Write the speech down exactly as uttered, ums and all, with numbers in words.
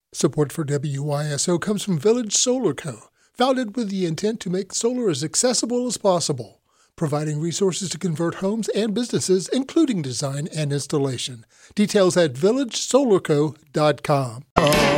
Support for W Y S O comes from Village Solar Co., founded with the intent to make solar as accessible as possible, providing resources to convert homes and businesses, including design and installation. Details at village solar co dot com.